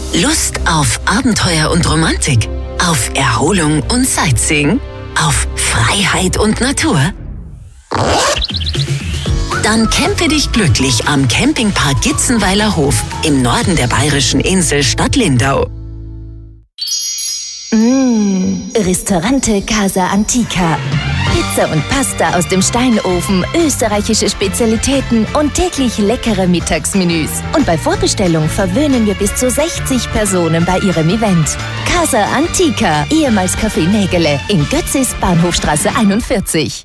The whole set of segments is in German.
Lust auf Abenteuer und Romantik? Auf Erholung und Sightseeing? Auf Freiheit und Natur? Dann campe dich glücklich am Campingpark Gitzenweiler Hof im Norden der bayerischen Insel Stadt Lindau. Ristorante Casa Antica. Pizza und Pasta aus dem Steinofen, österreichische Spezialitäten und täglich leckere Mittagsmenüs. Und bei Vorbestellung verwöhnen wir bis zu 60 Personen bei ihrem Event. Casa Antica, ehemals Café Nägele, in Götzis, Bahnhofstraße 41.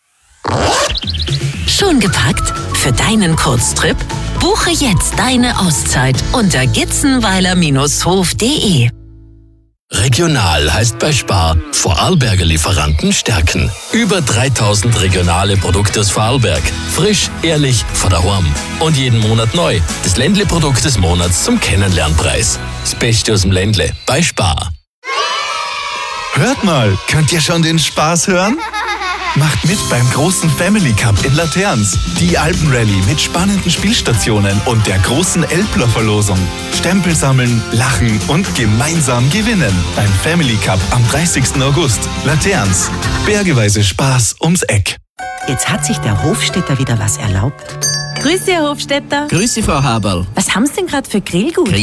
Schon gepackt? Für deinen Kurztrip? Buche jetzt deine Auszeit unter gitzenweiler-hof.de. Regional heißt bei Spar Vorarlberger Lieferanten stärken. Über 3000 regionale Produkte aus Vorarlberg. Frisch, ehrlich, von daheim. Und jeden Monat neu. Das Ländle-Produkt des Monats zum Kennenlernpreis. Das Beste aus dem Ländle bei Spar. Hört mal, könnt ihr schon den Spaß hören? Macht mit beim großen Family Cup in Laterns. Die Alpenrallye mit spannenden Spielstationen und der großen Elbler-Verlosung. Stempel sammeln, lachen und gemeinsam gewinnen. Beim Family Cup am 30. August. Laterns. Bergeweise Spaß ums Eck. Jetzt hat sich der Hofstädter wieder was erlaubt. Grüß Sie, Herr Hofstädter. Grüß Sie, Frau Haberl. Was haben Sie denn gerade für Grillgut?